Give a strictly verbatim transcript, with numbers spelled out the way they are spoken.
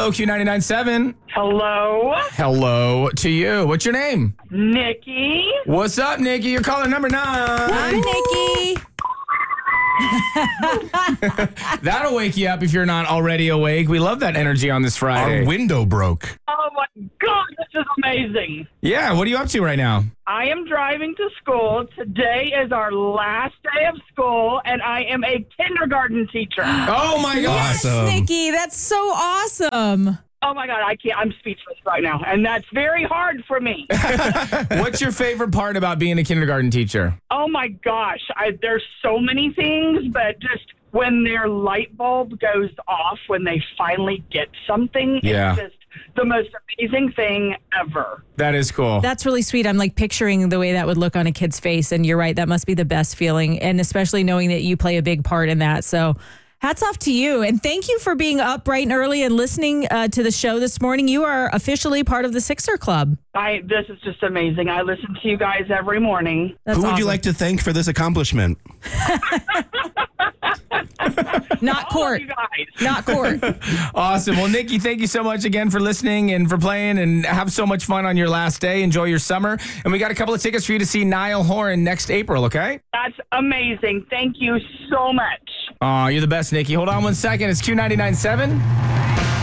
Hello, Q ninety-nine point seven. Hello, Hello to you. What's your name? Nikki. What's up, Nikki? You're caller number nine. Hi, Nikki. That'll wake you up if you're not already awake. We love that energy on this Friday. Our window broke. Oh my God, this is amazing. Yeah, what are you up to right now? I am driving to school. Today is our last day of school, and I am a kindergarten teacher. Oh, my gosh. Yes, Nikki, that's so awesome. Oh my God, I can't. I'm speechless right now, and that's very hard for me. What's your favorite part about being a kindergarten teacher? Oh my gosh, I, there's so many things, but just when their light bulb goes off, when they finally get something, Yeah. it's just the most amazing thing ever. That is cool. That's really sweet. I'm like picturing the way that would look on a kid's face. And you're right. That must be the best feeling. And especially knowing that you play a big part in that. So hats off to you. And thank you for being up bright and early and listening uh, to the show this morning. You are officially part of the Sixer Club. I this is just amazing. I listen to you guys every morning. That's Who would you awesome. like to thank for this accomplishment? Not All of court. you guys. Not court. Awesome. Well, Nikki, thank you so much again for listening and for playing, and have so much fun on your last day. Enjoy your summer. And we got a couple of tickets for you to see Niall Horan next April, okay? That's amazing. Thank you so much. Aw, you're the best, Nikki. Hold on one second. It's Q ninety-nine point seven.